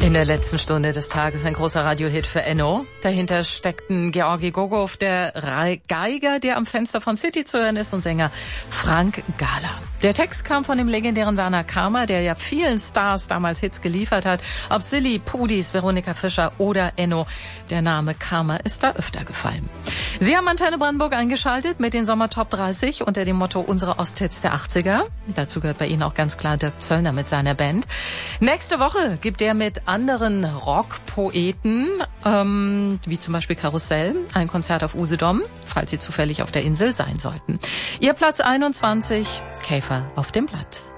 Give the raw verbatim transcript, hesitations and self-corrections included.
In der letzten Stunde des Tages ein großer Radiohit für Enno. Dahinter steckten Georgi Gogov, der Geiger, der am Fenster von City zu hören ist, und Sänger Frank Gala. Der Text kam von dem legendären Werner Karma, der ja vielen Stars damals Hits geliefert hat. Ob Silly, Pudis, Veronika Fischer oder Enno, der Name Karma ist da öfter gefallen. Sie haben Antenne Brandenburg eingeschaltet mit den Sommer Top dreißig unter dem Motto Unsere Osthits der achtziger. Dazu gehört bei Ihnen auch ganz klar Dirk Zöllner mit seiner Band. Nächste Woche gibt er mit anderen Rockpoeten, ähm, wie zum Beispiel Karussell, ein Konzert auf Usedom, falls Sie zufällig auf der Insel sein sollten. Ihr Platz einundzwanzig, Käfer auf dem Blatt.